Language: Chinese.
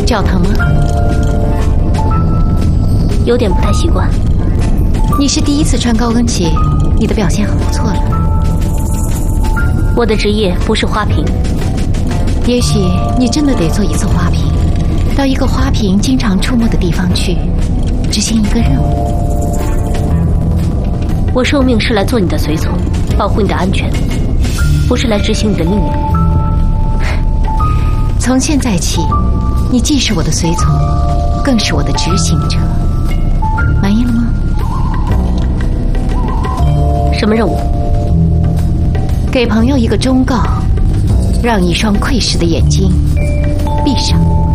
脚疼吗？ 有点不太习惯。 你是第一次穿高跟鞋，你的表现很不错了。 我的职业不是花瓶。 也许你真的得做一次花瓶，到一个花瓶经常出没的地方去，执行一个任务。 我受命是来做你的随从，保护你的安全，不是来执行你的命令。 从现在起，你既是我的随从，更是我的执行者。满意了吗？ 什么任务？ 给朋友一个忠告，让一双窥视的眼睛闭上。